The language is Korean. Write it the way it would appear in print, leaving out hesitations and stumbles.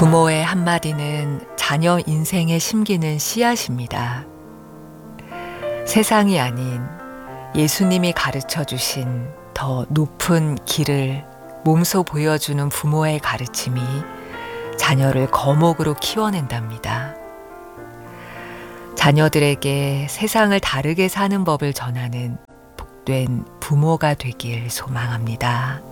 부모의 한마디는 자녀 인생에 심기는 씨앗입니다. 세상이 아닌 예수님이 가르쳐 주신 더 높은 길을 몸소 보여주는 부모의 가르침이 자녀를 거목으로 키워낸답니다. 자녀들에게 세상을 다르게 사는 법을 전하는 복된 부모가 되길 소망합니다.